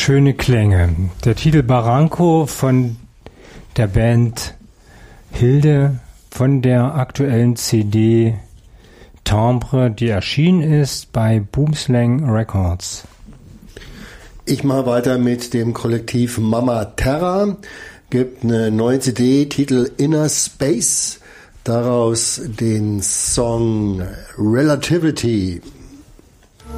Schöne Klänge. Der Titel Barranco von der Band Hilde von der aktuellen CD Timbre, die erschienen ist bei Boomslang Records. Ich mache weiter mit dem Kollektiv Mama Terra. Gibt eine neue CD, Titel Inner Space. Daraus den Song Relativity.